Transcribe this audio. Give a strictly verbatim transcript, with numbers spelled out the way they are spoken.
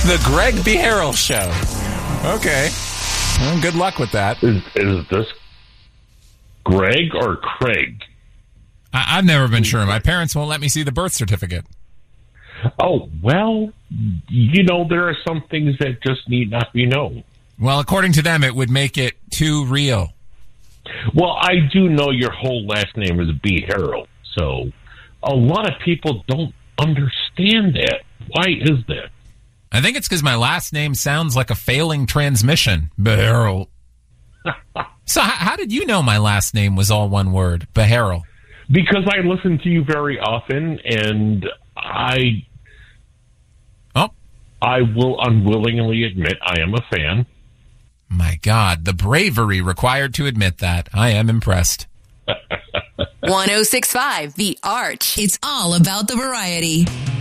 The Greg Beharrell Show. Okay. Well, good luck with that. Is, is this Greg or Craig? I, I've never been sure. My parents won't let me see the birth certificate. Oh, well, you know, there are some things that just need not be known. Well, according to them, it would make it too real. Well, I do know your whole last name is Beharrell, so a lot of people don't understand that. Why is that? I think it's because my last name sounds like a failing transmission. Beharrell. So h- how did you know my last name was all one word? Beharrell. Because I listen to you very often, and I... Oh. I will unwillingly admit I am a fan. My God, the bravery required to admit that. I am impressed. one oh six point five The Arch. It's all about the variety.